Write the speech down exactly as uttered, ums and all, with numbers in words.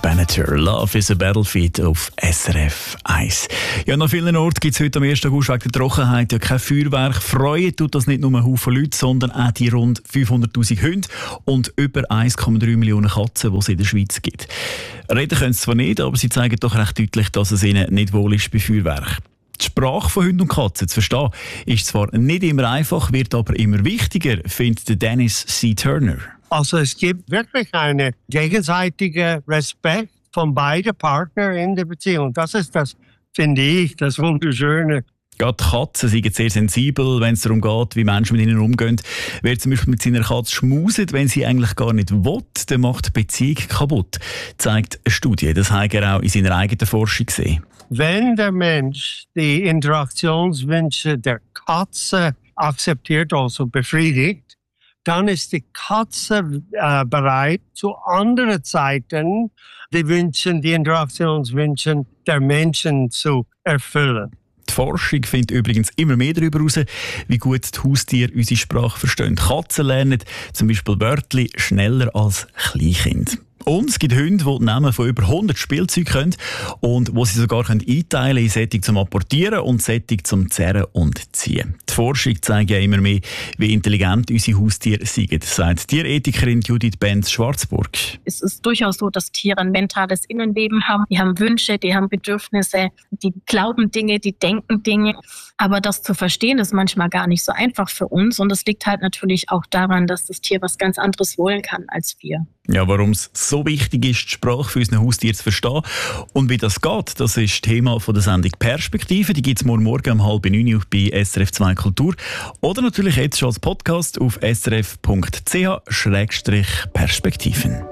Banneter, Love is a Battlefield auf S R F eins. Ja, an vielen Orten gibt es heute am ersten August wegen der Trockenheit ja kein Feuerwerk. Freuen tut das nicht nur ein Haufen Leute, sondern auch die rund fünfhunderttausend Hunde und über eins Komma drei Millionen Katzen, die es in der Schweiz gibt. Reden können sie zwar nicht, aber sie zeigen doch recht deutlich, dass es ihnen nicht wohl ist bei Feuerwerk. Die Sprache von Hunden und Katzen zu verstehen, ist zwar nicht immer einfach, wird aber immer wichtiger, findet Dennis C. Turner. Also es gibt wirklich einen gegenseitigen Respekt von beiden Partnern in der Beziehung. Das ist das, finde ich, das Wunderschöne. Gerade Katzen sind sehr sensibel, wenn es darum geht, wie Menschen mit ihnen umgehen. Wer zum Beispiel mit seiner Katze schmuset, wenn sie eigentlich gar nicht will, dann macht die Beziehung kaputt, zeigt eine Studie. Das hat er auch in seiner eigenen Forschung gesehen. Wenn der Mensch die Interaktionswünsche der Katze akzeptiert, also befriedigt, dann ist die Katze äh, bereit, zu anderen Zeiten die Wünsche, die Interaktionswünsche der Menschen zu erfüllen. Die Forschung findet übrigens immer mehr darüber heraus, wie gut die Haustiere unsere Sprache verstehen. Katzen lernen zum Beispiel Wörtchen schneller als Kleinkinder. Und es gibt Hunde, die die Namen von über hundert Spielzeugen können und wo sie sogar einteilen können in Sättig zum Apportieren und Sättig zum Zerren und Ziehen. Die Forschung zeigt ja immer mehr, wie intelligent unsere Haustiere sind, sagt Tierethikerin Judith Benz-Schwarzburg. Es ist durchaus so, dass Tiere ein mentales Innenleben haben. Die haben Wünsche, die haben Bedürfnisse, die glauben Dinge, die denken Dinge. Aber das zu verstehen ist manchmal gar nicht so einfach für uns. Und das liegt halt natürlich auch daran, dass das Tier was ganz anderes wollen kann als wir. Ja, warum es so wichtig ist, die Sprache für unsere Haustiere zu verstehen und wie das geht, das ist Thema von der Sendung Perspektive. Die gibt es morgen Morgen um halb neun Uhr bei S R F zwei Kultur oder natürlich jetzt schon als Podcast auf s r f punkt c h slash perspektiven.